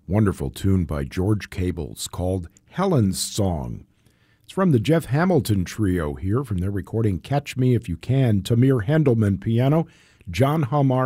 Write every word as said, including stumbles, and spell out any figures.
Wonderful tune by George Cables called Helen's Song. It's from the Jeff Hamilton Trio here from their recording Catch Me If You Can. Tamir Hendelman piano, John Hamar